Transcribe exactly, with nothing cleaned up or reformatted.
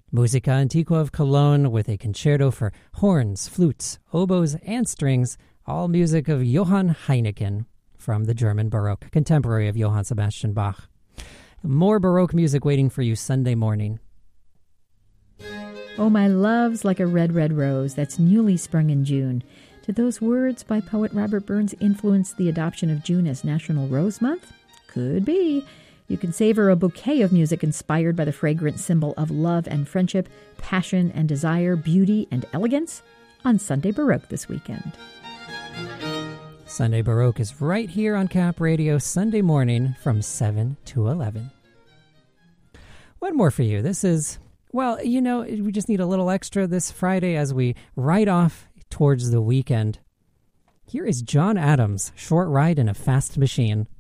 Musica Antiqua of Cologne with a concerto for horns, flutes, oboes, and strings, all music of Johann Heineken from the German Baroque, contemporary of Johann Sebastian Bach. More Baroque music waiting for you Sunday morning. Oh, my love's like a red, red rose that's newly sprung in June. Did those words by poet Robert Burns influence the adoption of June as National Rose Month? Could be. You can savor a bouquet of music inspired by the fragrant symbol of love and friendship, passion and desire, beauty and elegance on Sunday Baroque this weekend. Sunday Baroque is right here on Cap Radio Sunday morning from seven to eleven. One more for you. This is, well, you know, we just need a little extra this Friday as we ride off towards the weekend. Here is John Adams, Short Ride in a Fast Machine.